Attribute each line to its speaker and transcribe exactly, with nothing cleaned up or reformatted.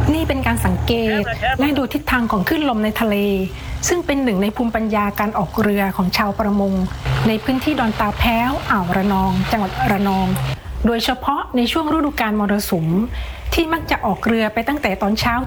Speaker 1: นี่เป็นการสังเกตและดูทิศทางของคลื่นลมในทะเลซึ่งเป็นหนึ่งในภูมิปัญญาการออกเรือของชาวประมงในพื้นที่ดอนตาแพ้วอ่าวระนองจังหวัดระนองโดยเฉพาะในช่วงฤดูกาลมรสุมที่มักจะออกเรือไปตั้งแต่ตอนเช้า